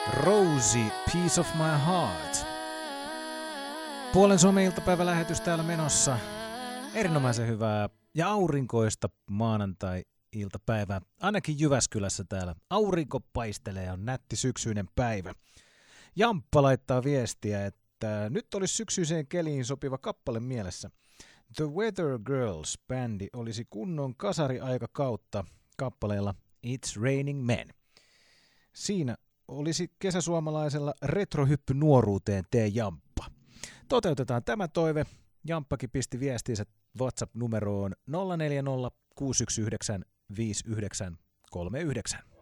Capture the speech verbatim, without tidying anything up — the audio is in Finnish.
Rosie, Piece of My Heart. Puolen Suomen iltapäivälähetys täällä menossa. Erinomaisen hyvää ja aurinkoista maanantai-iltapäivää. Ainakin Jyväskylässä täällä. Aurinko paistelee ja on nätti syksyinen päivä. Jamppa laittaa viestiä, että nyt olisi syksyiseen keliin sopiva kappale mielessä. The Weather Girls-bändi olisi kunnon kasariaikakautta kappaleella It's Raining Men. Siinä olisi kesäsuomalaisella retrohyppy nuoruuteen tee Jamppa. Toteutetaan tämä toive. Jamppakin pisti viestinsä WhatsApp-numeroon nolla neljä nolla kuusi yksi yhdeksän viisi yhdeksän kolme yhdeksän.